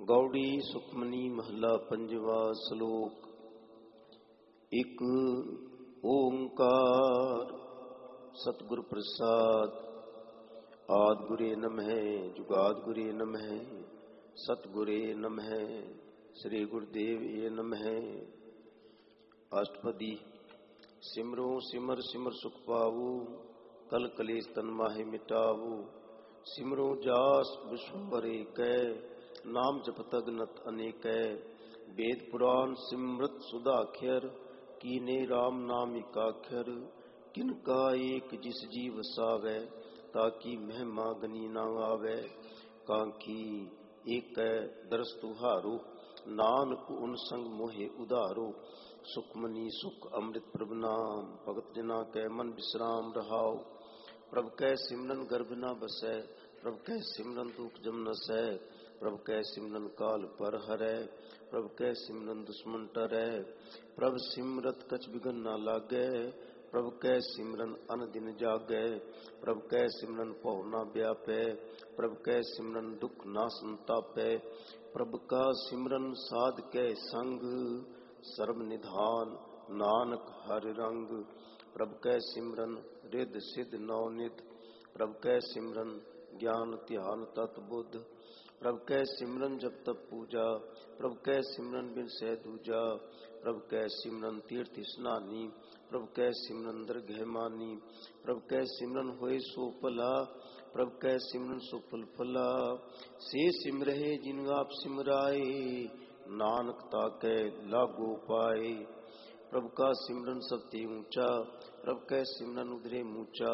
गौड़ी सुखमनी महला पंजवा श्लोक। एक ओंकार सतगुरु प्रसाद। आद गुरे नमः, जुगाद गुरे नमः, सतगुरे नमः, श्री गुरुदेव ये नमः। अष्टपदी। सिमरो सिमर सिमर सुख पावो, कल कलेश तन माहे मिटावो। सिमरो जास विश्वभर कै, नाम जपतग नत अनेकै। वेद पुराण सिमृत सुधाख्यर, कीने राम नाम एकाक्षर। किनका एक जिस जीव सावै, ताकि महिमा गनी ना आवे। कांखी एक दरस तुहारो, नानक उन संग मोहे उदारो। सुखमनी सुख अमृत प्रभु नाम, भगत जना कै मन विश्राम रहाओ। प्रभु कै सिमरन गर्भ न बसै, प्रभु कै सिमरन दुख जम न सै। प्रभु कै सिमरन काल पर हरै, प्रभु कै सिमरन दुश्मन टरै। प्रभु सिमरत कछ बिघन न लागै, प्रभु कै सिमरन अन दिन जागै। प्रभु कै सिमरन पौ न व्यापै, प्रभु कै सिमरन दुख न संतापै। प्रभु का सिमरन साध कै संग, सर्व निधान नानक हर रंग। प्रभु कै सिमरन रिद्ध सिद्ध नवनिध, प्रभु कै सिमरन ज्ञान ध्यान तत् बुद्ध। प्रभु कै सिमरन जप तप पूजा, प्रभु कै सिमरन बिन सह दूजा। प्रभु कै सिमरन तीर्थ स्नानी, प्रभु कै सिमरन दरगह मानी। प्रभु कै सिमरन होए सो भला, प्रभु कै सिमरन सो फल फला। से सिमरहे जिन आप सिमराए, नानक ताकै लागो पाए। प्रभु का सिमरन सबते ऊंचा, प्रभु कै सिमरन उधरे मूचा।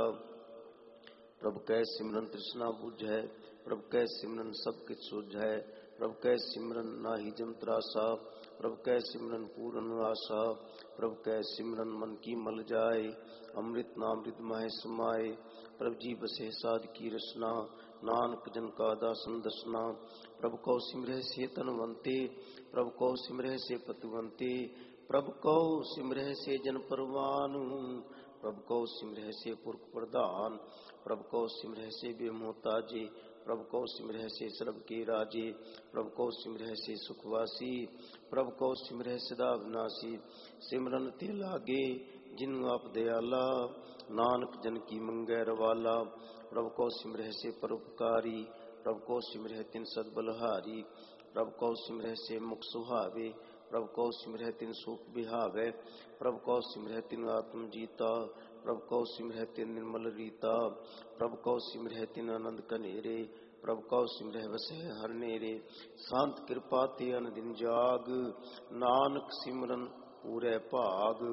प्रभु कै सिमरन तृष्णा बुझै, प्रभु कै सिमरन सब किछ सुझै। प्रभु कै सिमरन नाही जम त्रासा, प्रभु कै सिमरन पूर्ण आशा। प्रभु कै सिमरन मन की मल जाए, अमृत नामृत माहे समाए। प्रभु जी बसे साध की रचना, नानक जन का दासन दसना। प्रभु को सिमरह से तनवंते, प्रभु को सिमरह से पतवंते। प्रभु को सिमरह से जन परवान, प्रभु को सिमरह से पुरख प्रधान। प्रभु को सिमरह से बेमोहताजे, प्रभु को सिमरह से सर्व के राजे। प्रभु को सिमरह से सुखवासी, प्रभु को सिमरह सदा विनाशी। सिमरन ते लागे जिन आप दयाला, नानक जन की मंगै रवाला। प्रभु को सिमरह से परोपकारी, प्रभु को सिमरह तिन सद्बलहारी। प्रभु को सिमरह से मुख सुहावे, प्रभु को सिमरह तिन सुख बिहावे। प्रभु को सिमरह तिन आत्म जीता, प्रभु को सिमरह तिन निर्मल रीता। प्रभु को सिमरह तिन आनंद कनेरे, प्रभु को सिमरह वसै हर नेरे। शांत कृपा ते अन दिन जाग, नानक सिमरन पूरे भाग।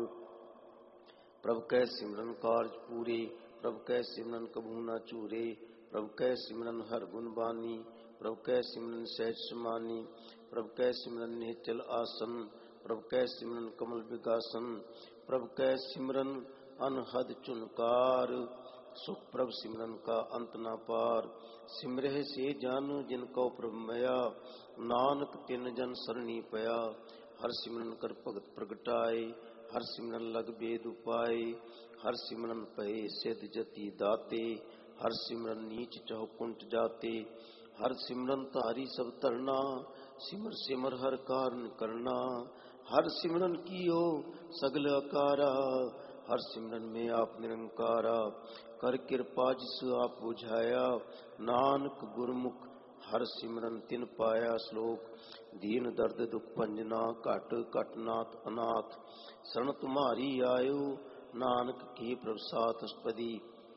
प्रभु कै सिमरन कारज पूरे, प्रभु कै सिमरन कबू न चूरे। प्रभु कै सिमरन हर गुण बानी, प्रभु कै सिमरन सहज समानी। प्रभु कै सिमरन निश्चल आसन, प्रभु कै सिमरन कमल विगासन। प्रभु कै सिमरन अनहद चुनकार, सुख प्रभु सिमरन का अंत न पार। सिमरह से जानो जिनको प्रभु मया, नानक तिन जन सरणी पया। हर सिमरन कर भगत प्रगटाए, हर सिमरन लग वेद उपाय। हर सिमरन पहे सिद्ध जति दाते, हर सिमरन नीच चहु कुंठ जाते। हर सिमरन तारी सब तरना, सिमर सिमर हर कारण करना। हर सिमरन कियो सगल आकारा, हर सिमरन में आप निरंकारा। कर कृपा जिस आप बुझाया, नानक गुरमुख हर सिमरन तिन पाया। श्लोक। दीन दर्द दुख भंजना, घट घट नाथ अनाथ। शरण तुम्हारी आयो, नानक की प्रभु साथ। अष्टपदी।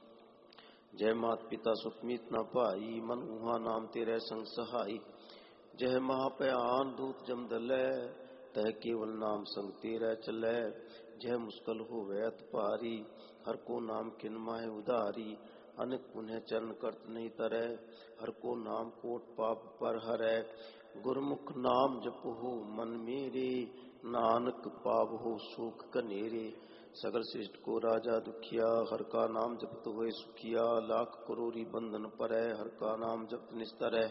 जय मात पिता सुखमीत न भाई, मन उहा नाम तेरे संग सहाई। जय महाभयान दूत जम दलै, तह केवल नाम संग तेरे चलै। जय मुश्किल होवे अत भारी, हर को नाम किन माहे उधारी। अनेक पुण्य चरण करत नहीं तरੈ, हर को नाम कोट पाप पर हरै। गुरमुख नाम जपहु मन मेरे, नानक पावहु सुख कनेरे। सगल सृष्टि को राजा दुखिया, हर का नाम जपत होए सुखिया। लाख करोड़ी बंधन परै, हर का नाम जपत निस्तरै।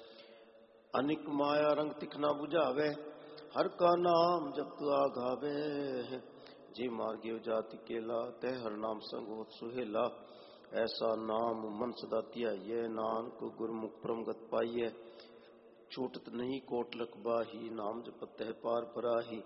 अनिक माया रंग तिखना बुझावे, हर का नाम जपत आघावे। जे मार्गे जाति केला, तह हर नाम संग होत सुहेला। ऐसा नाम मन सदा ध्याइयै, नानक गुरमुख परम गत पाइयै। छूटत नहीं कोट लख बाही, नाम जपत है पार पराही।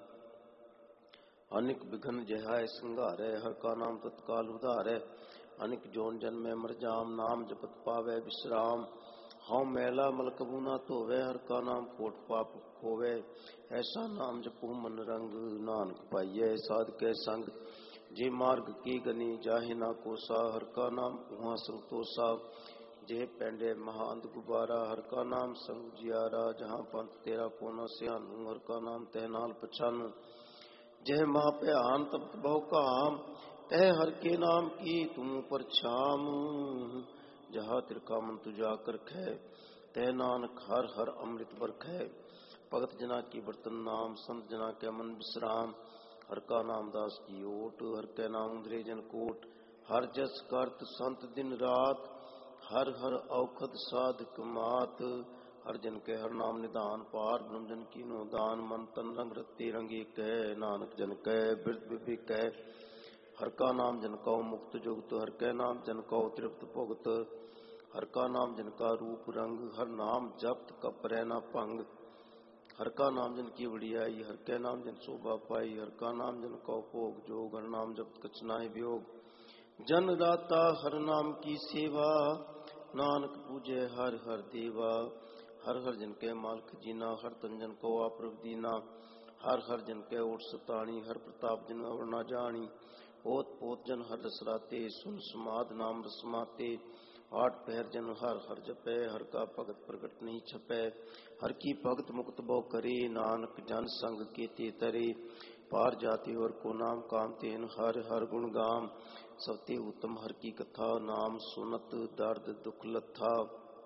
अनिक विघन जहाय संघारै, हर का नाम तत्काल उधारै। अनिक जोन जन्मे मर जाम, नाम जपत पावै विश्राम। हाँ मैला मल कबू ना धोवै, हर का नाम कोट पाप खोवै। ऐसा नाम जपू मन रंग, नानक पाइयै साध कै संग। जे मार्ग की गनी जाहि ना कोसा, हर का नाम उहाँ संतोषा। जे पैंडे महांत गुबारा, हर का नाम संग जियारा। जहाँ पंथ तेरा कोना स्यानू, हर का नाम तह नाल पछानू। जह महा भयान तप्त बहु काम, तह हर के नाम की तुम पर छाम। जहाँ तिरका मन तुझा कर खे, तह नानक हर हर अमृत बरखै। भगत जना की बर्तन नाम, संत जना के मन विश्राम। हर का नाम दास की ओट, हर के नाम उधरे जन कोट। हर जस करत संत दिन रात, हर हर औखद साधक मात। हर जन के हर नाम निधान, पार ब्रह्म जन की नो दान। मन तन रंग रत्ती रंगी कह, नानक जन कह बिरत बिबिक कह। हर का नाम जन कौ मुक्त जुगत, हर के नाम जन कौ तृप्त भुगत। हर का नाम जन का रूप रंग, हर नाम जप्त कपरै न भंग। हर का नाम जन की वडियाई, हर के नाम जन शोभा पाई। हर का नाम जन कौ भोग जोग, हर नाम जप्त कछ नाहि वियोग। जन दाता हर नाम की सेवा, नानक पूजे हर हर देवा। हर हर जन के मालक जीना, हर तन जन को आप्रभ दीना। हर हर जन के ओट सताणी, हर प्रताप जन अवर न जानी। ओत पोत जन हर रस राते, सुन समाद नाम रसमाते। आठ पहर जन हर हर जपै, हर का भगत प्रगट नहीं छपै। हर की भगत मुक्त बो करे, नानक जन संग केते तरे। पार जाति और को नाम काम तेन, हर हर गुण गाम। सबते उत्तम हर की कथा, नाम सुनत दर्द दुख लथा।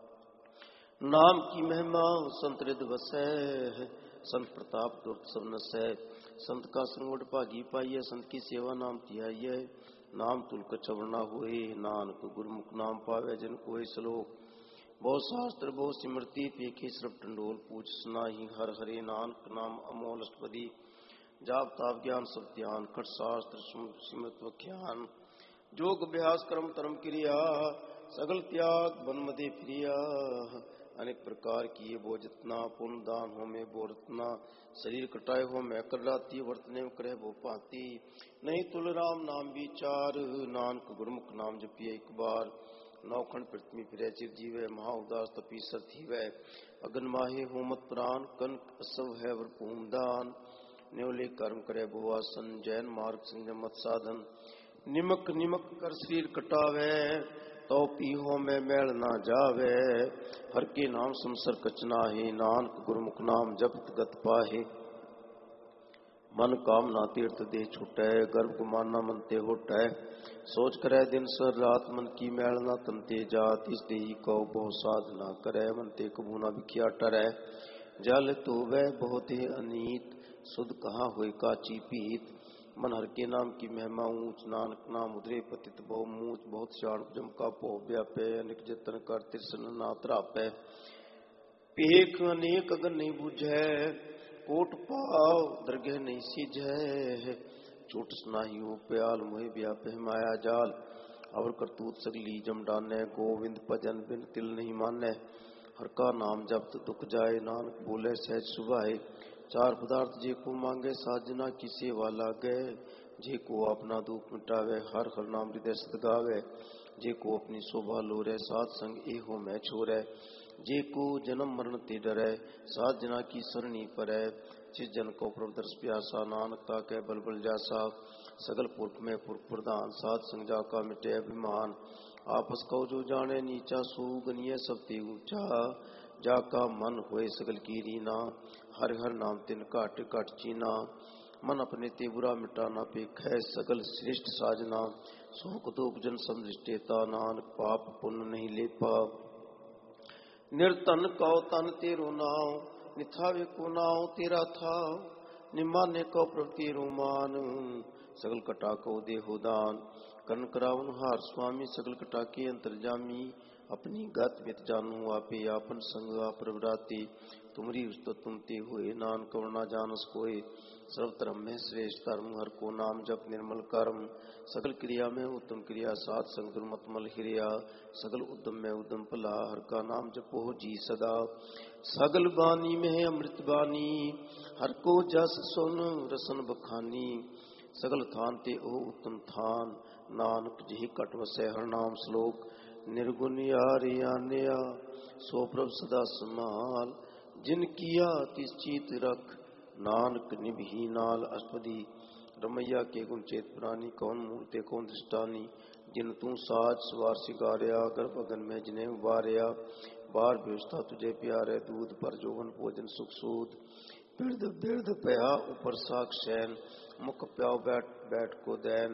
नाम की महिमा संत हृदय वसै, संत प्रताप दुर्त सब नसै। संत का संग भागी पाइय, संत की सेवा नाम तिहाइय। नाम तुलक छवना हुए, नानक गुरमुख नाम पावे जन कोई सलोक। बहु शास्त्र बहु सिमरती, पेखे श्रव टंडोल पूज सुनाही। हर हरे नानक नाम अमोल अष्टपदी, जाप ताप ज्ञान सब ध्यान। खट शास्त्र सिमरत व्याख्यान, जोग अभ्यास कर्म धर्म क्रिया। सगल त्याग बन मदे प्रिया, अनेक प्रकार किए वो जितना। पुण्य दान हो में वो रत्ना, शरीर कटाए हो मैं कर राती। वर्तने में करे वो पाती, नहीं तुल राम नाम विचार। नानक गुरमुख नाम जपिए एक बार, नौखंड पृथ्वी फिरे चिर जीवे। महा उदास तपीसर थीवै, अगन माहे होमत प्राण। कनक असव है वर भूम दान, न्योले कर्म करे भुवासन। जैन मार्ग संयम मत साधन, निमक निमक कर शरीर कटावे। तो पीहो में मैल ना जावे, हर के नाम संसर कचना है। नानक गुरमुख नाम जपत गत पाहे, मन कामना तीर्थ दे छुटै। गर्भ गुमाना मन ते होटै, सोच करे दिन सर रात। मन की मैल ना तनते जात, इस देही को बहु साधना करे। मन ते कबू ना बिखिया टरै, जल तो वह बहुत ही अनीत। सुध कहाँ हुए काची पीत, मन हर के नाम की महिमा ऊंच। नानक नाम उधरे पतित बहु मूच, बहुत शाण जम का पो व्यापे। अनेक जतन कर तिरसन ना त्रापै, पेख अनेक अगन नहीं बुझै। कोट पाव दरगह नहीं सिझै, चोट सुनाही हो प्याल। मोहे व्यापे माया जाल, और करतूत सगली जम डानै। गोविंद भजन बिन तिल नहीं मानै, हर का नाम जपत दुख जाए। नानक बोले सहज सुभाए, चार पदार्थ जे को मांगे। साजना की सेवा लागे, जे को अपना दुख मिटावे। हर हर नाम हृदय सत गावे, जे को अपनी शोभा लोरे। सात संग एहो मैं छोरे, जे को जन्म मरण ते डरै। सात जना की सरणी परै, जिस जन को प्रभु दर्श प्यासा। नानक ताके बल बल जासा, सगल पुरख में पुरख प्रधान। सात संग जाका मिटे अभिमान, आपस को जो जाने नीचा। सो गनिय सब ते ऊंचा, जाका मन होए सगल की रीना। हर हर नाम तिन घट घट चीना, मन अपने ते बुरा मिटाना पेखै। सगल श्रेष्ठ साजना, शोक दुख जन समदृष्टेता। नानक पाप पुण्य नहीं लेपा, निर्तन कौ तन तेरो नाव। निथावे को नाव तेरा था, निमाने को प्रभु तेरो मान। सगल कटा को देहो दान, कन करावन हार स्वामी। सगल कटा के अंतर्जामी, अपनी गत मित जानू आपे आपन संग आप प्रवराते तुमरी उस्तत तुमते हुए नानक वरना जानस कोय सर्व धर्म में श्रेष्ठ धर्म हर को नाम जप निर्मल कर्म सकल क्रिया में उत्तम क्रिया सात संग दुर्मत मल हिरिया सगल उद्यम में उद्यम भला हर का नाम जपो जी सदा सगल बानी में अमृत बानी हर को जस सुन रसन बखानी सगल थान ते ओ उत्तम थान नानक जी कट वसै हर नाम श्लोक निर्गुण यारिया सो प्रभ सदा समाल जिन किया तिस चीत रख नानक निभही नाल अष्टपदी रमैया के गुण चेत प्राणी कौन मूर्ते कौन दृष्टानी जिन तू साज सवार सिगारिया गर्भ अगन में जिन्हें उबारिया बार व्यवस्था तुझे प्यारे दूध पर जोवन भोजन सुख सूद बिरद बिरद पया ऊपर साख शैन मुख प्याव बैठ बैठ को दैन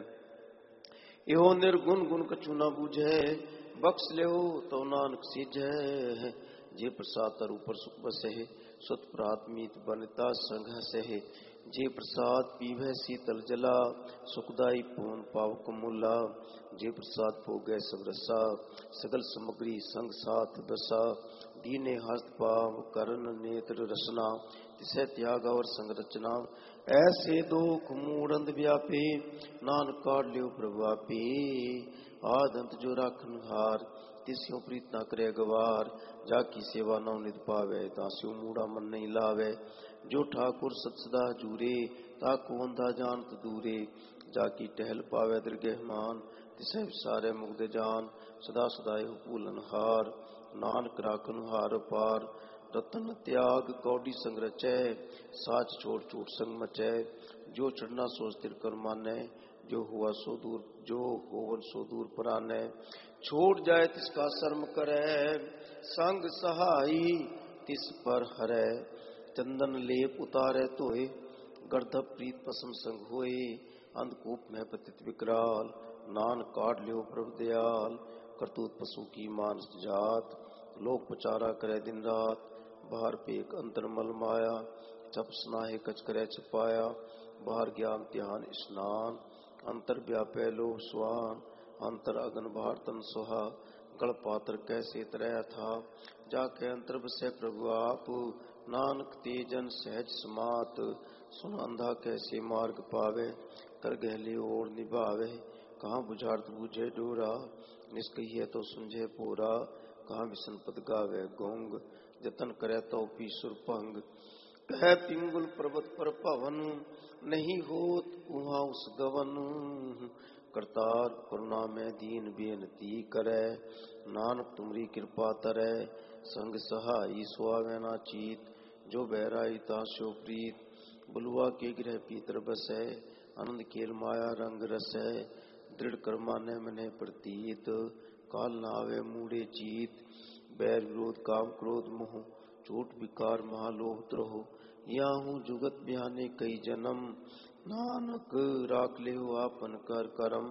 यो निर्गुण गुण कछु न बूझे बख्श ले तो नानक सीझे जे प्रसाद तर ऊपर सुख बसे सुत प्रात्मीत बनता संघ से जे प्रसाद पीवे शीतल जला सुखदाई पून पावक मूला जे प्रसाद भोगे सब रसा सगल सामग्री संग साथ बसा दीने हस्त पाव करण नेत्र रसना तिसे त्याग और संरचना ऐसे दुख मूढ़ व्यापे नानक काढ़ लियो प्रभापे आदंत जो राखन हार तिस्यों प्रीत न करे गवार जाकी सेवा नव निध पावे तास्यों मूढ़ा मन नहीं लावे जो ठाकुर सत्सदा जूरे ताको अंधा जानत दूरे जाकी टहल पावे दरगहमान तिसे सारे मुग्ध जान सदा सदा पूलन हार नानक राखन हार पार रतन त्याग कौड़ी संग रचै साच छोड़ छूट संग मचै जो चढ़ना सोच तिर कर मानै जो हुआ सो दूर जो होवन सो दूर परानै छोड़ जाए तिसका शर्म करे संग सहाई तिस पर हरै चंदन लेप उतारे तोय गर्दभ प्रीत पसम संग होए अंधकूप में पतित विकराल नान काट लियो प्रभु दयाल करतूत पशु की मानस जात लोक पचारा करे दिन रात बाहर पेक अंतर मल माया जप स्नाहे कच करे छपाया बाहर ज्ञान ध्यान स्नान अंतर व्यापे लोह स्वान अंतर अगन बाहर तन सुहा गल पात्र कैसे तरह था जाके अंतर बसे प्रभु आप नानक तेजन सहज समात सुन अंधा कैसे मार्ग पावे कर गहले और निभावे कहाँ बुझार्थ बूझे डोरा निष्कहिए तो सुंझे पूरा कहाँ विसन पद गावे गोंग जतन करे तो पीसुर भंग कह पिंगुल पर्वत पर पवन नहीं होत उहाँ उस गवन करतार करुणा में दीन बेनती करे नानक तुमरी कृपा तरे संग सहाई सुहावे ना चीत जो बहराई ताशो प्रीत बुलुआ के गृह पीतर बसे आनंद केल माया रंग रसे दृढ़ कर्माने मने प्रतीत काल नावे मूढ़े चीत बैर विरोध काम क्रोध मोह झूठ विकार महालोभ द्रोह या हूँ जुगत बिहाने कई जन्म नानक राख ले हो आपन कर करम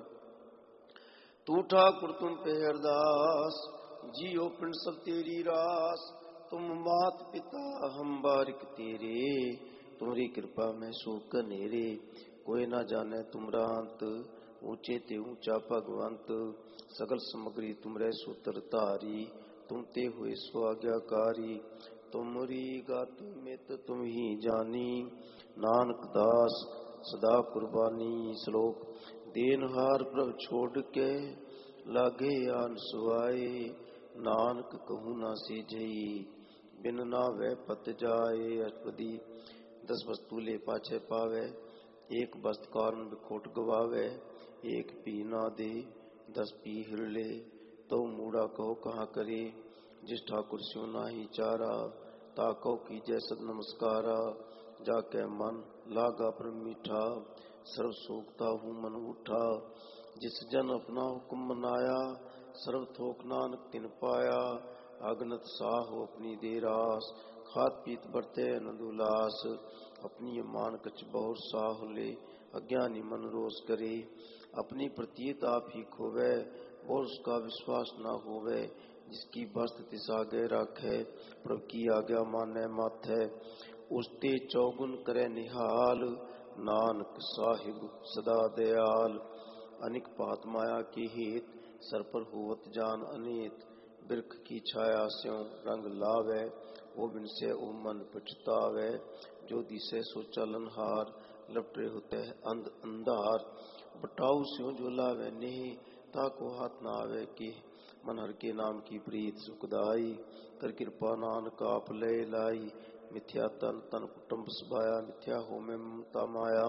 तू ठाकुर तुम पे अरदास जियो पिंड सब तेरी रास तुम मात पिता हम बारिक तेरे तुम्हारी कृपा में सुख नेरे कोई ना जाने तुमरा अंत ऊंचे ते ऊंचा भगवंत सगल सामग्री तुमरे सूत्र तारी तुम ते हुए स्वाज्ञाकारी तुमरी गात मित तुम ही जानी नानक दास सदा कुर्बानी श्लोक देनहार प्रभ छोड़ के लागे आन सुआए नानक कहूँ ना सीझई बिन ना वह पत जाए अष्टपदी 10 वस्तु ले पाछे पावे एक वस्त कारण बिखोट गवावे एक पी ना दे 10 पी हिर ले तो मूड़ा कहो कहाँ करे जिस ठाकुर स्यों नाही चारा ताको की जैसद नमस्कारा जाके मन लागा पर मीठा सर्व सोखता हूँ मन उठा जिस जन अपना हुक्म मनाया सर्व थोक नानक तिन पाया अगनत साहो अपनी देरास खात पीत बरते आनंद उल्लास अपनी मान कछ बहुत साह ले अज्ञानी मन रोष करे अपनी प्रतीत आप ही खोवे और उसका विश्वास न होवे जिसकी बस्त तिसागे राखे प्रभु की आज्ञा माने माथे उसते चौगुन करे निहाल नानक साहिब सदा दयाल अनिक पात माया के हित सर पर होवत जान अनेत बिरख की छाया स्यों रंग लावै, वो बिन से ओ मन पछतावै। जो दिसे सो चालन हार, लपटे होते अंध अंधार। बटाऊ स्यों जो लावै नेह, ताको हाथ न आवे कि। मन हर के नाम की प्रीत सुखदाई, कर कृपा नानक आप ले लाई। मिथ्या तन तन कुटुंब सबाया, मिथ्या हो में ममता माया।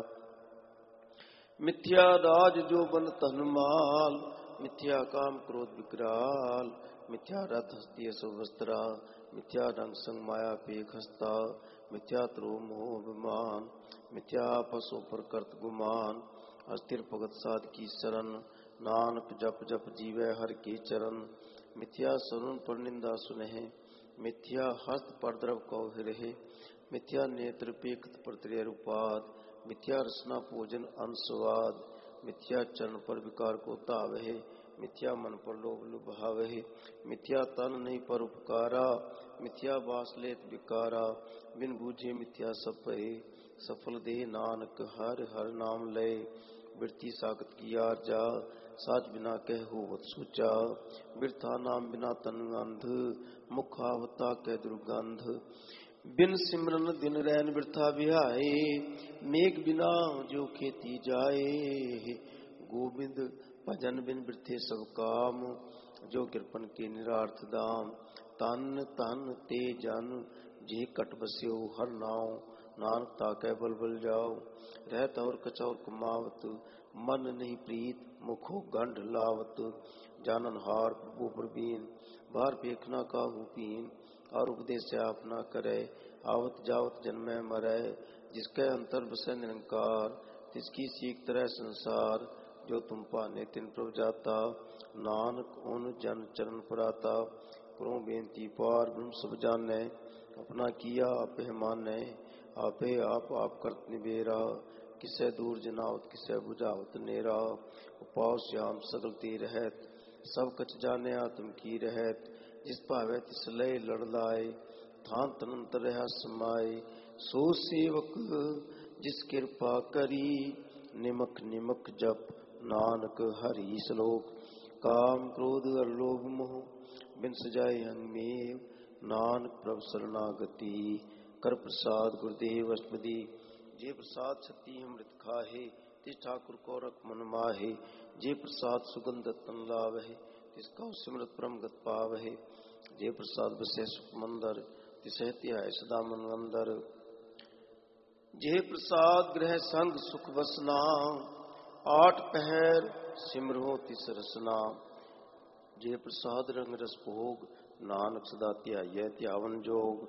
मिथ्या राज जो बन तन माल, मिथ्या काम क्रोध विकराल। मिथ्या रथ हस्ती सब वस्त्रा, मिथ्या रंग संग माया पेख हस्ता। मिथ्या त्रोह मोह अभिमान, मिथ्या आपसों पर करत गुमान। अस्थिर भगत साध की शरण, नानक जप जप जीवै हर के चरण। मिथ्या सरुण पर निंदा सुनहि, मिथ्या हस्त पर द्रव कौ हिरहि। मिथ्या नेत्र पेखत पर त्रियर उपाद, मिथ्या रसना भोजन अंसवाद। मिथ्या चरण पर विकार को तावहे, मिथ्या मन पर लोभ लुभावहे। मिथ्या तन नहीं पर उपकारा, मिथ्या बास लेत विकारा। बिन बूझे मिथ्या सब पहे, सफल दे नानक हर हर नाम लय। वृत्ति सागत की आरजा, साच बिना कह होवत सोचा। बिरथा नाम बिना तन अंध, मुखावता कह दुर्गंध। बिन सिमरन दिन रैन बिरथा बिहाए, मेघ बिना जो खेती जाए। गोविंद भजन बिन बिरथे सब काम, जो कृपन के निरार्थ दाम। तन तन ते जन जे कट बस्यो हर नाव, नानक ताकै बल बल जाओ। रहत और कचौर कमावत, मन नहीं प्रीत मुखो गंढ लावत। जानन हार प्रभु प्रवीण, बाहर पेखना काहू पीन। और उपदेश आप न करे, आवत जावत जन्मै मरै। जिसके अंतर बसै निरंकार, तिसकी सीख तरह संसार। जो तुम पाने तिन प्रभ जाता, नानक उन जन चरण पराता। करो बेनती पार ब्रह्म सब जानै, अपना किया आपे मानै। आपे आप करत निबेरा, किसै दूर जनावत किसै बुझावत नेरा। उपाव श्याम सगल ते रहत, सब कछ जाने आत्म की रहत। जिस भावै तिस लय लड़ लाए, थान तनंतर रहा समाए। सो सेवक जिस कृपा करी, निमक निमक जप नानक हरि श्लोक। काम क्रोध और लोभ मोह, बिन सजाए अंग में। नानक प्रभ शरणागति, कर प्रसाद गुरुदेव अष्टपदी। जे प्रसाद छती अमृत खाहे, तिस ठाकुर को रख मन माहे। जे प्रसाद सुगंध तन लावहे, तिसका सिमरत परम गत पावहे। जे प्रसाद बसे सुख मंदर, तिसह ध्याय सदा मन अंदर। जे प्रसाद गृह संग सुख बसना, आठ पहर सिमरो तिस रसना। जे प्रसाद रंग रस भोग, नानक सदा ध्याय ध्यावन जोग।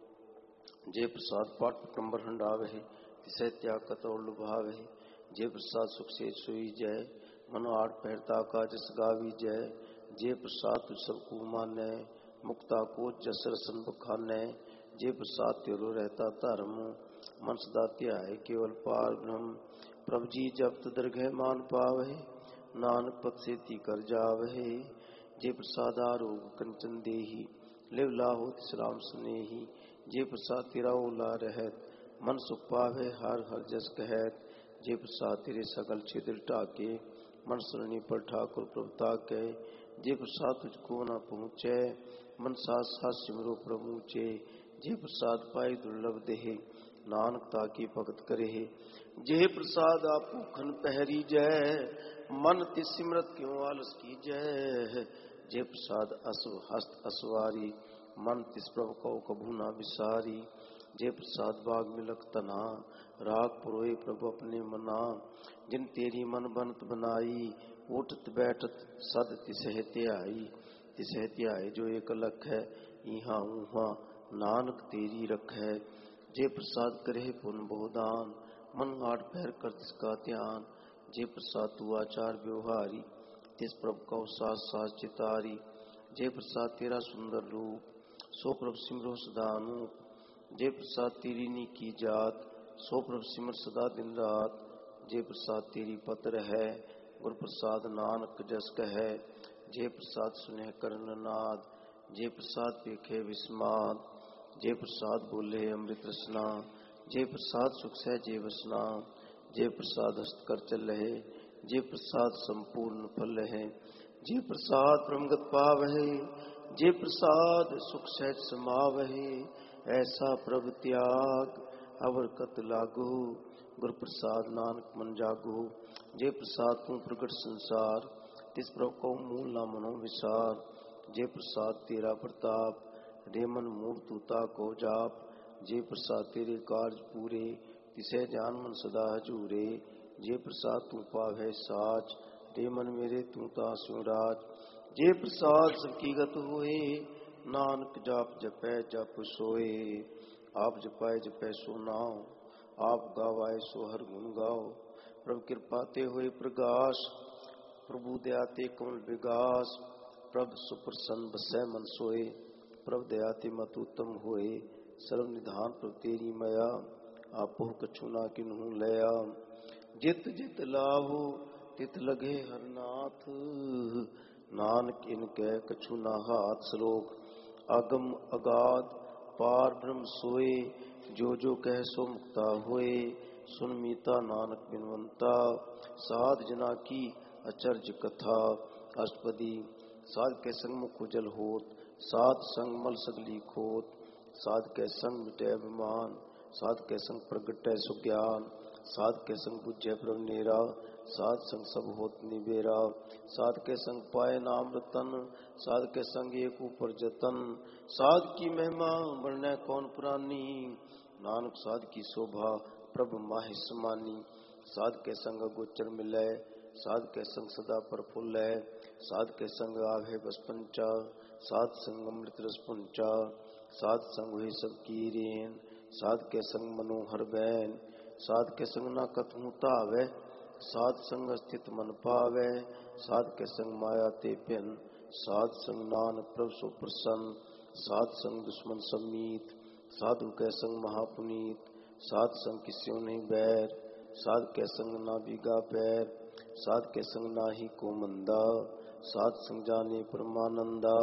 जे प्रसाद पाठ पटंबर हंडावहे, तिसह त्याग कत और लुभावहे। जे प्रसाद सुख से सोई जय, मन आठ पहर ताका जस गावी जय। जे प्रसाद तुझ सब को मानै, मुक्ता को जस रसन बखानै। जे प्रसाद तेरो रहता धर्म, मन सदा ध्याय केवल पार ब्रह्म। प्रभु जी जब दरगह मान पावहे, नानक पद से ती कर जावहे। जे प्रसाद आरोग कंचन देही, लिव लाहो तिस राम स्नेही। जे प्रसाद तेरा ओला रहत, मन सुख पावे हर हर जस कहत। जे प्रसाद तेरे सकल छिद्र ढाके, मन सरणी पर ठाकुर प्रभुता के। जे प्रसाद तुझको न पहुँचे, मन साथ साथ सिमरो प्रभुचे। जे प्रसाद पाई दुर्लभ देहे, नानक ताकी भगत करे। जे प्रसाद आपो खन पहरी जय, मन तिस सिमरत क्यों आलस की जय। जे प्रसाद असव हस्त असवारी, मन तिस प्रभु को कभू ना विसारी। जे प्रसाद बाग मिलक तना, राग पुरोए प्रभु अपने मना। जिन तेरी मन बनत बनाई, उठत बैठत सद तिसह ध्याई। तिसह ध्याय जो एक लख है, इहाँ उहाँ नानक तेरी रखै। जे प्रसाद करे पुन बहुदान, मन आठ पहर कर तिसका ध्यान। जे प्रसाद तू आचार व्यवहारी, तिस प्रभु कौ सास सास चितारी। जे प्रसाद तेरा सुंदर रूप, सो प्रभु सिमरो सदा अनूप। जे प्रसाद तेरी नीकी जात, सो प्रभु सिमर सदा दिन रात। जे प्रसाद तेरी पत्र है, गुर प्रसाद नानक जस कहे। जे प्रसाद सुने कर्ण नाद, जे प्रसाद पेखे विस्माद। जे प्रसाद बोले अमृत रसना, जे प्रसाद सुख सहजे वसना। जे प्रसाद हस्त कर चल है, जे प्रसाद संपूर्ण फल है। जे प्रसाद परमगत पाव है, जे प्रसाद सुख सहज समावहे, ऐसा प्रभ त्याग अवर कत लागो। गुर प्रसाद नानक मन जागो, जे प्रसाद तू प्रगट संसार, तिस प्रभ को मूल ना मनो विसार। जे प्रसाद तेरा प्रताप, रे मन मूढ़ तूता को जाप। जे प्रसाद तेरे कार्य पूरे, तिसे जान मन सदा हजूरे। जे प्रसाद तू पावै साच, रे मन मेरे तू तासु राज। जे प्रसाद सबकी गत होए, नानक जाप जपै जप सोए। आप जपाए जपै सो नाम, आप गावाए सो हर गुण गाओ। प्रभु कृपा ते होए प्रगाश, प्रभु दया ते कमल विगास। प्रभु सुप्रसन्न बसै मन सोए, प्रभु दया ते मत उत्तम होए। सर्व निधान प्रभु तेरी मया, आपो कछु ना किन्हु लया। जित जित लाभो तित लगे हर नाथ, नानक इनके कछु ना हाथ। श्लोक आगम अगाध पार ब्रह्म सोए, जो जो कह सो मुक्ता होए। सुन मीता नानक बिनवंता, साध जना की अचर्ज कथा। अष्टपदी साध के संग मुख उजल होत, साध संग मल सगली खोत। साध के संग मिटे अभिमान, साध के संग प्रगटै सुज्ञान। साध के संग बुझे प्रभ नेरा, साध संग सब होत निबेरा। साध के संग पाए नाम रतन, साध के संग एक ऊपर जतन। साध की महिमा वर्णै कौन पुरानी, नानक साध की शोभा प्रभु माहि समानी। साध के संग गोचर मिलै, साध के संग सदा प्रफुल्लै। साध के संग आवे बस पंचा, साध संग अमृत रस पुंचा। साध संग हुई सब की रेन, साध के संग मनोहर बैन। साध के संग ना कतहु तावै, साध संग स्थित मन पावै। साध के संग माया ते पिन, साध संग नानक प्रभु सो प्रसन्न। साध संग दुश्मन सम्मीत, साधु के संग महापुनीत। साध संग किस्यों नहीं बैर, साध के संग ना बीगा पैर। साध के संग ना ही को मंदा, साध संग जाने परमानंदा।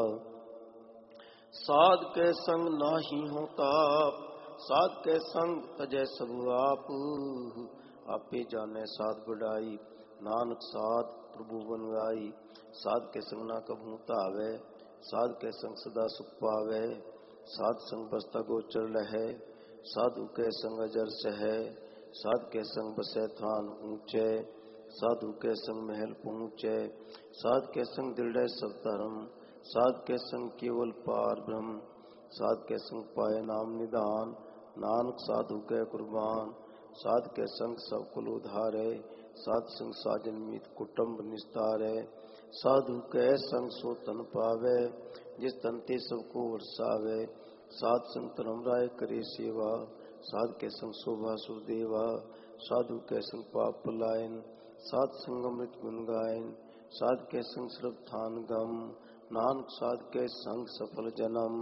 साध के संग ना ही हो ताप, साध के संग तजै सब आप। आपे जाने साध बढ़ाई, नानक साध प्रभु बनवाई। साध के संग ना कभू तावै, साध के संग सदा सुख पावै। साध संग बसता गोचर लहै, साधु के संग अजर सहै। साध के संग बसै थान ऊंचे, साधु के संग महल पहुँचे। साध के संग दृढ़ सब धर्म, साध के संग केवल पार ब्रह्म। साध के संग पाए नाम निदान, नानक साधु के कुर्बान। साध के संग सब कुल उधारे, साध संग साजन मीत कुटुंब निस्तारे। साधु के संग सो तन पावे, जिस तन ते सबको वर्षावे। साध संग धर्म राय करे सेवा, साध के संग शोभा सुरदेवा। साधु के संग पाप पलायन, साध संग अमृत गुण गायन। साध के संग श्रद्धान गम, नानक साध के संग सफल जन्म।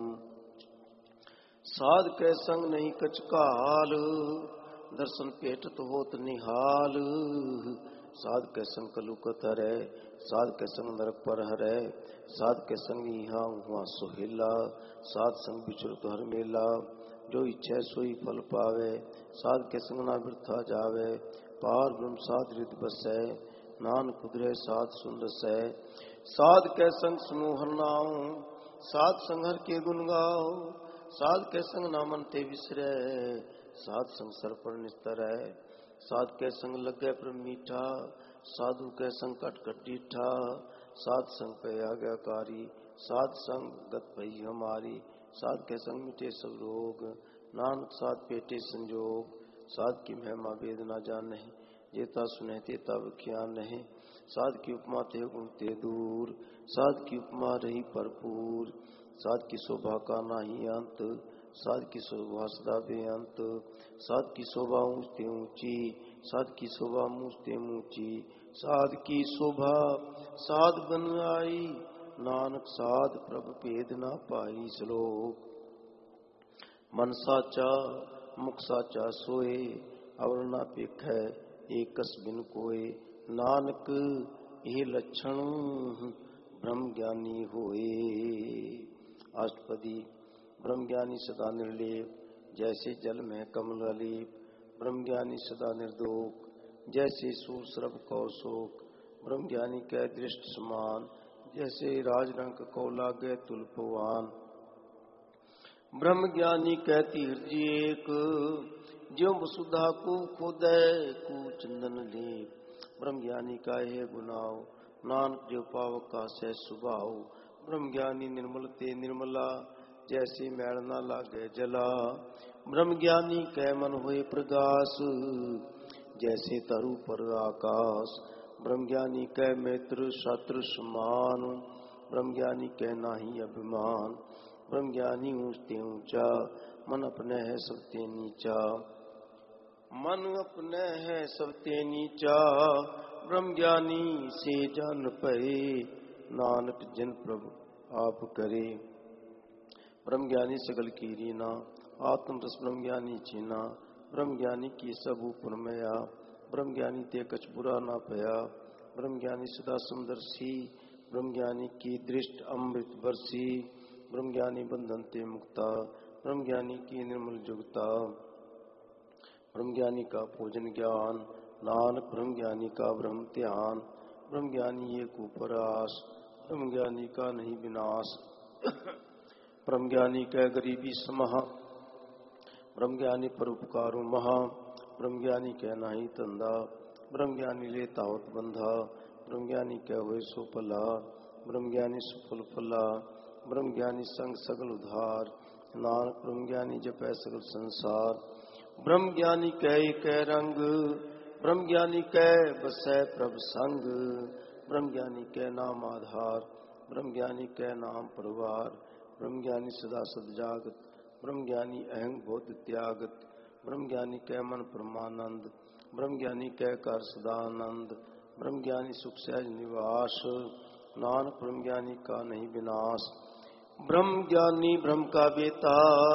साध के संग नहीं कछ काल, दर्शन पेटत होत निहाल। साध के संग कलुकत हरै, साध के संग नरक पर हरै। साध के संग यहाँ हुआ सोहेला, साध संग विचरत हर मेला। जो इच्छा सोई फल पावे, साध के संग ना वृथा जावे। पार ब्रह्म साध हृदय बसै, नानक उधरे साध सुन रसै। साध के संग सुनो हर नाम, साध संग हर के गुण गाओ। साध के संग नामन ते विसरै, साध संग सर पर निस्तरै। साध के संग लगे पर मीठा, साधु के संग कट कट डीठा। साध संग पे आज्ञाकारी, साध संग गत भई हमारी। साध के संग मिटे सब रोग, नानक साध पेटे संजोग। साध की महिमा वेद ना जाने, जेता सुने तेता विख्यान नहीं। साध की उपमा ते गुण ते दूर, साध की उपमा रही भरपूर। साध की शोभा का नाही अंत, साध की शोभा सदा बेअंत। साध की शोभा ऊंचते ऊंची, साध की शोभा मूंचते मूंची। साध की शोभा साध बन आई, नानक साध प्रभ भेद ना पाई। श्लोक मन साचा मुख साचा सोए, अवर ना पेखै एकस बिन कोय। नानक ये लक्षण ब्रह्म ज्ञानी होए। अष्टपदी ब्रह्म ज्ञानी सदा निर्लेप, जैसे जल में कमल अलीप। ब्रह्म ज्ञानी सदा निर्दोष, जैसे सूर श्रभ कौशोक। ब्रह्म ज्ञानी के दृष्ट समान, जैसे राजरंग को लागे तुलपवान। ब्रह्म ज्ञानी कहती हृदय एक, ज्यों वसुधा को खोदे कू चंदन लेप। ब्रह्म ज्ञानी का है गुनाव, नानक जो पावक का सह सुभाव। ब्रह्म ज्ञानी निर्मल ते निर्मला, जैसे मैल न लागे जला। ब्रह्म ज्ञानी कह मन हुए प्रकाश, जैसे तरु पर आकाश। ब्रह्म ज्ञानी कह मित्र शत्रु समान, ब्रह्म ज्ञानी कह नाही अभिमान। ब्रह्म ज्ञानी ऊंचते ऊंचा, मन अपने है सबते नीचा। मन अपने है सबते नीचा, ब्रह्म ज्ञानी से जान पए। नानक जिन प्रभु आप करे। ब्रह्म ज्ञानी सगल की रीना, आत्म रस ब्रह्म ज्ञानी चीना। ब्रह्म ज्ञानी की सब ऊपर मया, ब्रह्म ज्ञानी ते कछ बुरा ना पया। ब्रह्म ज्ञानी सदा समदर्शी, ब्रह्म ज्ञानी की दृष्ट अमृत बरसी। ब्रह्म ज्ञानी बंधन ते मुक्ता, ब्रह्म ज्ञानी की निर्मल जुगता। ब्रह्म ज्ञानी का पूजन ज्ञान, नानक ब्रह्म ज्ञानी का ब्रह्म ध्यान। ब्रह्म ज्ञानी एक ऊपर आस, ब्रह्म ज्ञानी का नहीं विनाश। ब्रह्म ज्ञानी कह गरीबी समहा, ब्रह्म ज्ञानी परोपकारो महा। ब्रह्म ज्ञानी कह नाही तंदा, ब्रह्म ज्ञानी ले तावत बंधा। ब्रह्म ज्ञानी कह हुए सो फला, ब्रह्म ज्ञानी सुफल फला। ब्रह्म ज्ञानी संग सगल उधार, नानक ब्रह्म ज्ञानी जपै सगल संसार। ब्रह्म ज्ञानी कह रंग, ब्रह्म ज्ञानी कह बसै प्रभ संग। ब्रह्म ज्ञानी कह नाम आधार, ब्रह्म ज्ञानी कह नाम परिवार। ब्रह्म ज्ञानी सदा सद जागत, ब्रह्म ज्ञानी अहंग बोध त्यागत। ब्रह्म ज्ञानी कह मन परमानंद, ब्रह्म ज्ञानी कह कर सदानंद। ब्रह्म ज्ञानी सुख सहज निवास, नानक ब्रह्म ज्ञानी का नहीं विनाश। ब्रह्म ज्ञानी ब्रह्म का बेता,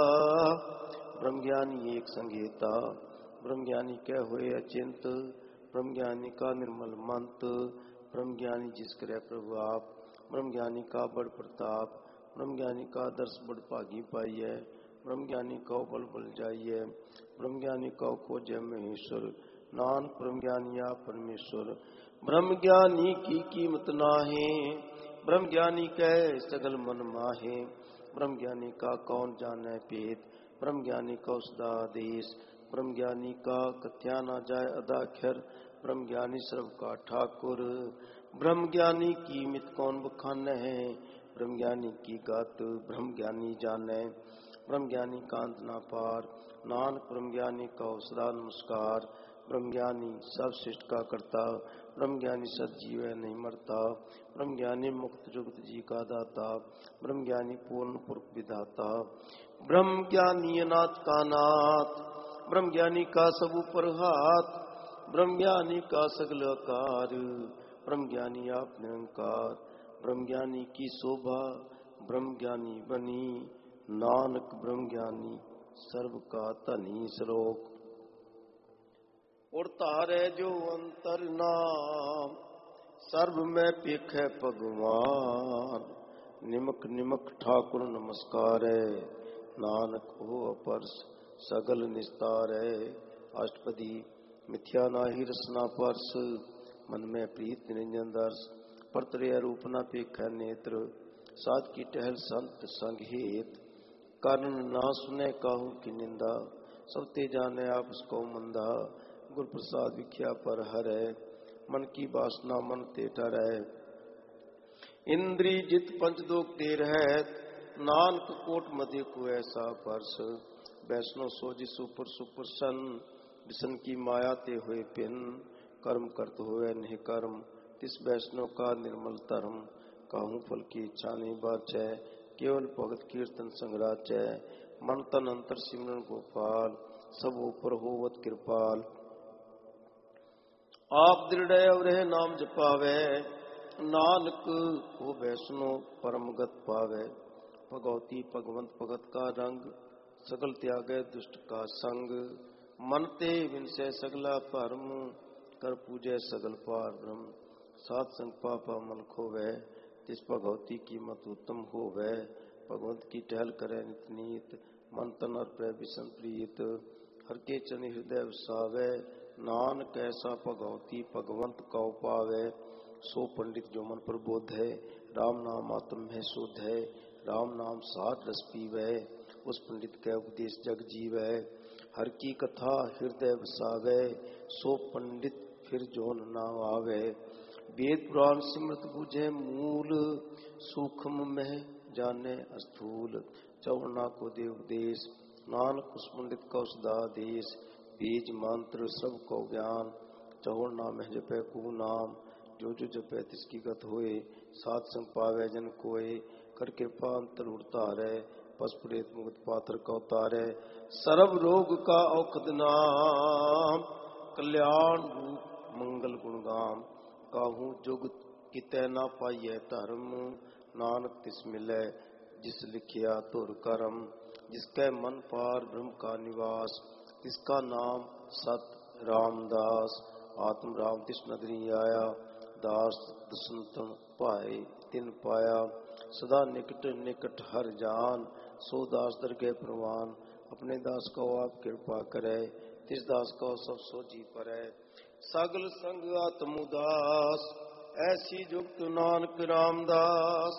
ब्रह्म ज्ञानी एक संगीता। ब्रह्म ज्ञानी कह हुए अचिंत, ब्रह्म ज्ञानी का निर्मल मंत। ब्रह्म ज्ञानी जिस करे प्रभु आप, ब्रह्म ज्ञानी का बड़ प्रताप। ब्रह्म ज्ञानी का दर्श बड़ भागी पाइए, ब्रह्म ज्ञानी कौ बल बल जाइए। ब्रह्म ज्ञानी कौ खोजै महेश्वर, नानक ब्रह्म ज्ञानी आप परमेश्वर। ब्रह्म ज्ञानी की कीमत नाहे, ब्रह्म ज्ञानी कह सगल मन माहे। ब्रह्म ज्ञानी का कौन जाने भेद, ब्रह्म ज्ञानी का सदा आदेश। ब्रह्म ज्ञानी का कथ्या ना जाय अदाक्षर, ब्रह्म ज्ञानी सर्व का ठाकुर। ब्रह्म ज्ञानी की मित कौन बखान है, ब्रह्म ज्ञानी की गात ब्रह्म ज्ञानी जाने। ब्रह्म ज्ञानी कांत ना पार, नानक ब्रह्म ज्ञानी का सदा नमस्कार। ब्रह्म ज्ञानी सब सृष्ट का करता, ब्रह्म ज्ञानी सजीव है नहीं मरता। ब्रह्म ज्ञानी मुक्त जुगत जी का दाता, ब्रह्म ज्ञानी पूर्ण पुरुष विधाता। ब्रह्म ज्ञानी अनाथ का नाथ, ब्रह्म ज्ञानी का सब ऊपर हाथ। ब्रह्म ज्ञानी का सगल आकार, ब्रह्म ज्ञानी आप निरंकार। ब्रह्म ज्ञानी की शोभा ब्रह्म ज्ञानी बनी, नानक ब्रह्म ज्ञानी सर्व का धनी। श्लोक। और तारे जो अंतर नाम, सर्व में पेखै भगवान। निमक निमक ठाकुर नमस्कार है, नानक हो अपर्स सगल निस्तार है। अष्टपदी। मिथ्या नाही रसना परस, मन में प्रीत निरंजन दर्श। परतरे रूप न पेखै नेत्र, साध की टहल संत संग हेत। कारण ना सुने काहू की निंदा, सब ते जाने आपस को मंदा। गुर प्रसाद विख्या पर हरै, मन की वासना मन ते ठहरै। इंद्री जित पंच दोख दे रहत, नानक कोट मध्य को ऐसा परस। वैष्णो सो जिस ऊपर सुप्रसन्न, विष्ण की माया ते हुए पिन। कर्म करत हुए नहीं कर्म, तिस वैष्णव का निर्मल धर्म। काहू फल की इच्छा नहीं बाचै, केवल भगत कीर्तन संगराचै। मन तन अंतर सिमरन गोपाल, सब ऊपर होवत कृपाल। आप दृढ़ अवरह नाम जपावे, नानक हो वैष्णव परम गत पावे। भगवती भगवंत भगत का रंग, सगल त्यागै दुष्ट का संग। मन ते विनसै सगला भरम, कर पूजै सगल पार ब्रह्म। सात संग पापा मन खोवै, तिस भगवती की मत उत्तम होवै। भगवंत की टहल करे नित नीत, मन तन अर्पै विषम प्रीत। हर के चनि हृदय वसावै, नानक ऐसा भगवती भगवंत कौ पावै। सो पंडित जो मन प्रबोध है, राम नाम आत्म है शुद्ध है, राम नाम साध रस पीवै, उस पंडित के उपदेश जग जीवै। हर की कथा हृदय बसावै, सो पंडित फिर जोन ना आवे। वेद पुराण सिमरत बुझे मूल, सूक्ष्म में जाने स्थूल। चौना को देव उपदेश, नानक उस पंडित का सदा देश। बीज मंत्र सब को ज्ञान, चौना में जपै को नाम। जो जो जपै तिसकी गत होए, सात संग पावे जन कोय। कर कृपा अंतर उड़तारै, पस प्रेत मुक्त पात्र का उतारै। सर्व रोग का औषध नाम, कल्याण रूप मंगल गुणगाम। काहू जुग कितै ना पाइयै धर्म, नानक तिस मिलै जिस लिखिया तुर करम। जिसके मन पार ब्रह्म का निवास, तिसका नाम सत रामदास। आत्म राम तिस नगरी आया, दास दसंतन पाए तिन पाया। सदा निकट निकट हर जान, सो दास दरगह प्रवान। अपने दास को आप कृपा करे, तिस दास को सब सोझी परै। सगल संग आत्म उदास, ऐसी जुगत नानक रामदास।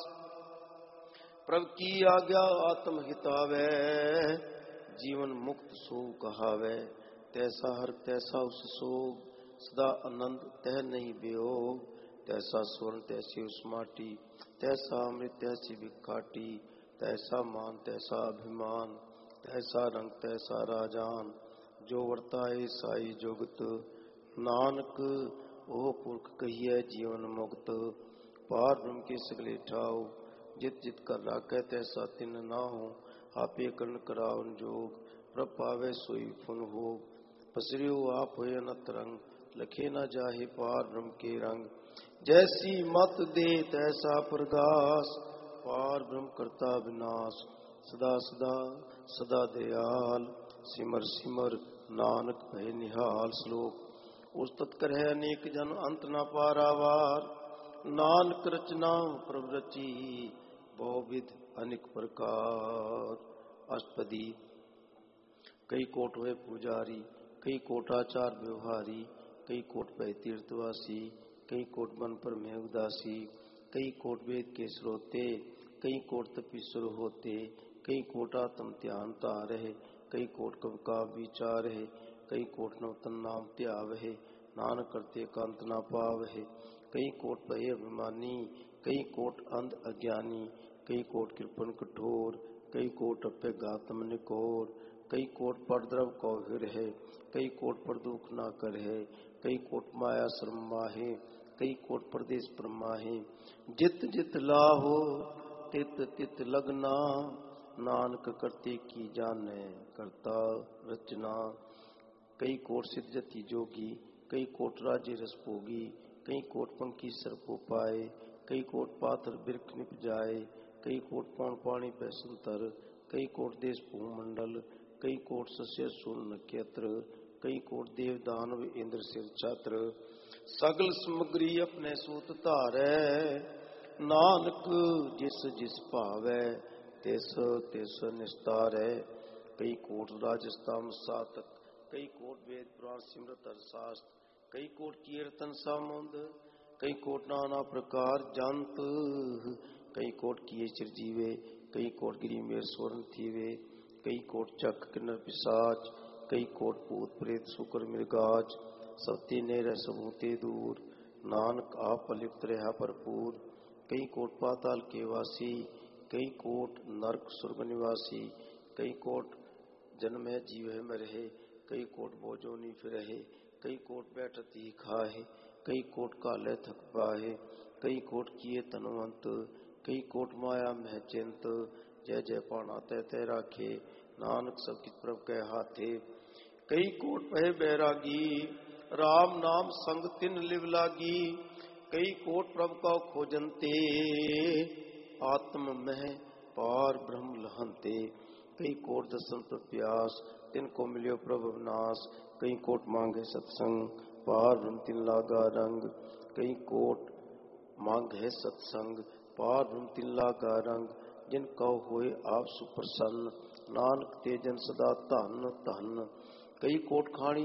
प्रभु की आज्ञा आत्म हितावै, जीवन मुक्त सो कहावै। तैसा हर तैसा उस सोग, सदा आनंद तह नहीं वियोग। तैसा स्वर्ण तैसी उस माटी, तैसा अमृत तैसी बिकाटी। तैसा मान तैसा अभिमान, तैसा रंग तैसा राजान। जो वर्ताए साई जुगत, नानक ओ पुरख कहिए जीवन मुक्त। पार ब्रह्म के सगले ठाओ, जित जित कर राखै तैसा तिन नाहु। आपे कर्ण करावन जोग, प्रभ पावे सोई फुन हो। पसरियो आप होय अनत रंग, लखे न जाहे पार ब्रह्म के रंग। जैसी मत दे तैसा प्रगास, पार ब्रह्म करता विनाश। सदा सदा सदा दयाल, सिमर सिमर नानक भय निहाल। श्लोक उस्तत करह अनेक जन, अंत न पारावार। नानक रचना प्रभु रची, बहुविध अनेक प्रकार। अष्टपदी। कई कोट हुए पुजारी, कई कोट आचार व्यवहारी। कई कोट भय तीर्थवासी, कई कोट मन पर में उदासी। कई कोट वेद के श्रोते, कई कोट तपीश्वर होते। कई कोट आत्म ध्यान तारहे, कई कोट कब का विचार है। कई कोट नवतन नाम त्याव है, नानक करते कांत ना पाव है। कई कोट भय अभिमानी, कई कोट अंध अज्ञानी। कई कोट कृपन कठोर, कई कोट अपे गातम निकोर। कई कोट पर द्रव को हिर है, कई कोट पर दुख ना कर है। कई कोट माया श्रम माहे, कई कोट परदेश परमाहे। जित जित लाहो तित तित लगना, नानक करते की जाने करता रचना। कई कोट सिद्ध जति जोगी, कई कोट राज्य रस भोगी। कई कोट पंखी सर्पो पाए, कई कोट पाथर बिरख निप जाए। कई कोट पौन पानी पे संतर, कई कोट देश भूमंडल। कई कोट सस्य सूर्य नक्षत्र, कई कोट देव दानव इंद्र सिर छात्र। सगल समग्री अपने सूत धारै, नानक जिस जिस भावै तिस तिस निस्तारै। कई कोट राजस्थान सातक, कई कोट वेद पुराण सिमरत अर्थशास्त्र। कई कोट कीर्तन सामुंद, कई कोट नाना प्रकार जंत। कई कोट किए चिरजीवे, कई कोट गिरी मेर स्वर्ण थीवे। कई कोट चक किन्नर पिशाच, कई कोट भूत प्रेत शुकर मृगाज। सत्य ने रह सबूते दूर, नानक आप अलिप्त रहा भरपूर। कई कोट पाताल के वासी, कई कोट नरक स्वर्ग निवासी। कई कोट जन्म है जीव है में रहे, कई कोट बोझोनी फिर रहे। कई कोट बैठत ही खाए, कई कोट काले थक पाए। कई कोट किए तनवंत, कई कोट माया में चिंत। जय जय पाना तय तय राखे, नानक सब कित प्रभ के हाथे। कई कोट भय बैरागी, राम नाम संग तिन लिव लागी। कई कोट प्रभ का खोजनते, आत्म मह पार ब्रह्म लहंते। कई कोट दर्शन प्रप्यास, तिनको मिलियो प्रभु विनाश। कई कोट मांगे सत्संग, पार ब्रह्म तिन लागा रंग। कई कोट मांग है सत्संग, पार ब्रह्म तिन लागा रंग। जिन कहो होए आप सुप्रसन्न, नानक ते जन सदा धन धन। कई कोट खाणी